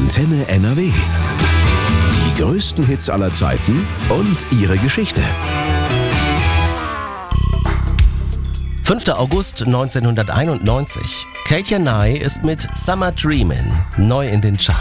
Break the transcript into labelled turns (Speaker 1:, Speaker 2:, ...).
Speaker 1: Antenne NRW. Die größten Hits aller Zeiten und ihre Geschichte.
Speaker 2: 5. August 1991. Katja Nye ist mit Summer Dreamin' neu in den Charts.